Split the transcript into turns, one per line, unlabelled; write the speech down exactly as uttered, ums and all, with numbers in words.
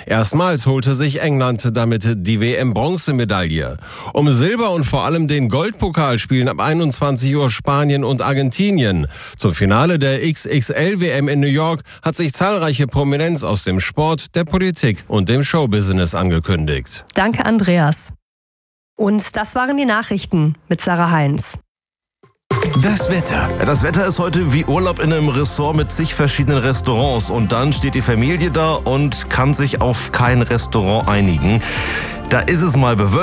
Erstmals holte sich England damit die W M-Bronzemedaille. Um Silber und vor allem den Goldpokal spielen ab einundzwanzig Uhr Spanien und Argentinien. Zum Finale der X X L-W M in New York hat sich zahlreiche Prominenz aus dem Sport, der Politik und dem Showbusiness angekündigt.
Danke, Andreas. Und das waren die Nachrichten mit Sarah Heinz.
Das Wetter. Das Wetter ist heute wie Urlaub in einem Ressort mit zig verschiedenen Restaurants. Und dann steht die Familie da und kann sich auf kein Restaurant einigen. Da ist es mal bewölkt.